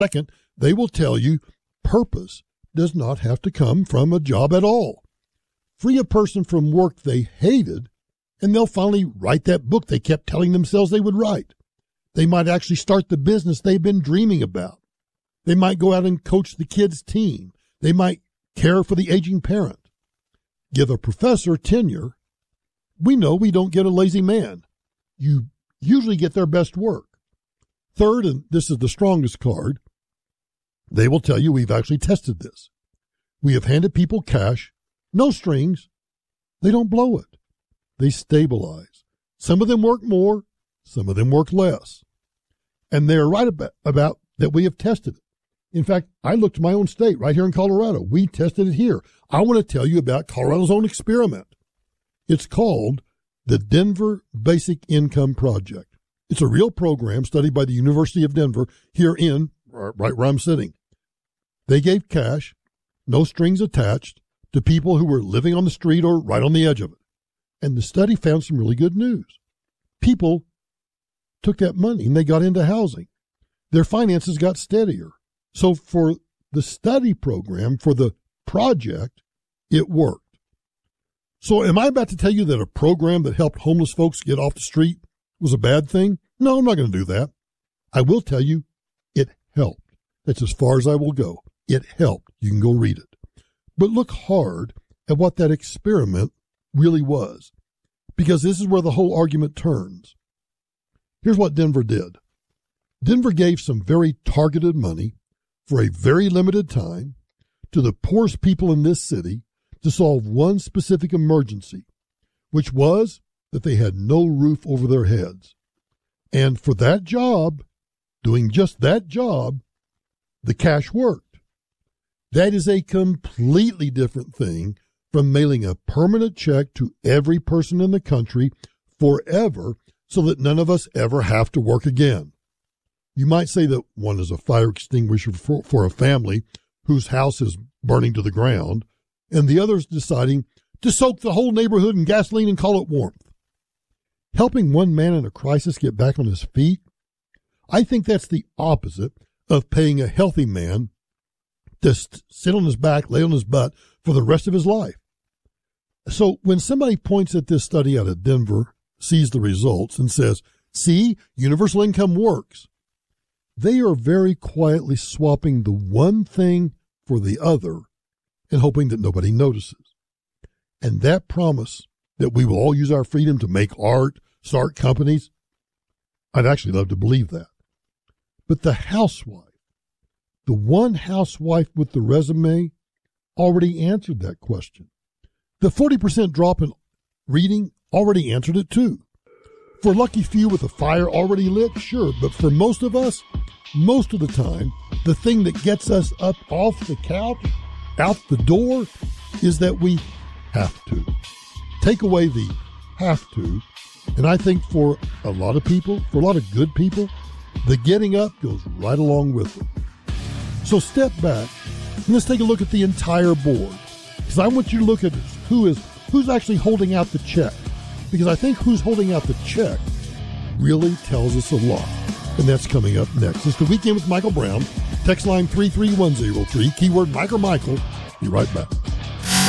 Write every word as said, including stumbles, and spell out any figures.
Second, they will tell you purpose does not have to come from a job at all. Free a person from work they hated, and they'll finally write that book they kept telling themselves they would write. They might actually start the business they've been dreaming about. They might go out and coach the kids' team. They might care for the aging parent. Give a professor tenure. We know we don't get a lazy man. You usually get their best work. Third, and this is the strongest card, they will tell you we've actually tested this. We have handed people cash, no strings. They don't blow it. They stabilize. Some of them work more, some of them work less. And they're right about, about that we have tested it. In fact, I looked at my own state right here in Colorado. We tested it here. I want to tell you about Colorado's own experiment. It's called the Denver Basic Income Project. It's a real program studied by the University of Denver here in, right where I'm sitting. They gave cash, no strings attached, to people who were living on the street or right on the edge of it. And the study found some really good news. People took that money and they got into housing. Their finances got steadier. So for the study program, for the project, it worked. So am I about to tell you that a program that helped homeless folks get off the street was a bad thing? No, I'm not going to do that. I will tell you it helped. That's as far as I will go. It helped. You can go read it. But look hard at what that experiment really was, because this is where the whole argument turns. Here's what Denver did. Denver gave some very targeted money for a very limited time to the poorest people in this city to solve one specific emergency, which was that they had no roof over their heads. And for that job, doing just that job, the cash worked. That is a completely different thing from mailing a permanent check to every person in the country forever so that none of us ever have to work again. You might say that one is a fire extinguisher for, for a family whose house is burning to the ground, and the other is deciding to soak the whole neighborhood in gasoline and call it warmth. Helping one man in a crisis get back on his feet, I think that's the opposite of paying a healthy man to sit on his back, lay on his butt for the rest of his life. So when somebody points at this study out of Denver, sees the results, and says, see, universal income works, they are very quietly swapping the one thing for the other and hoping that nobody notices. And that promise that we will all use our freedom to make art, start companies, I'd actually love to believe that. But the housewife, the one housewife with the resume, already answered that question. The forty percent drop in reading already answered it too. For a lucky few with a fire already lit, sure, but for most of us, most of the time, the thing that gets us up off the couch, out the door, is that we have to. Take away the have to, and I think for a lot of people, for a lot of good people, the getting up goes right along with it. So step back and let's take a look at the entire board, because I want you to look at who is who's actually holding out the check, because I think who's holding out the check really tells us a lot, and that's coming up next. It's The Weekend with Michael Brown. Text line three three one zero three, keyword Mike or Michael. Be right back.